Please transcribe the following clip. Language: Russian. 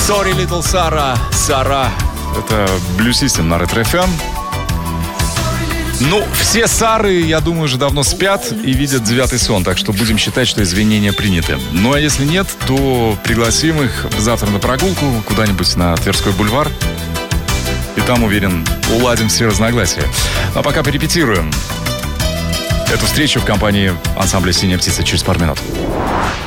Sorry, Little Sarah. Сара. Это Blue System на Ретро FM. Ну, все Сары, я думаю, уже давно спят и видят девятый сон, так что будем считать, что извинения приняты. Ну, а если нет, то пригласим их завтра на прогулку куда-нибудь на Тверской бульвар. И там, уверен, уладим все разногласия. А пока порепетируем эту встречу в компании ансамбля «Синяя птица» через пару минут.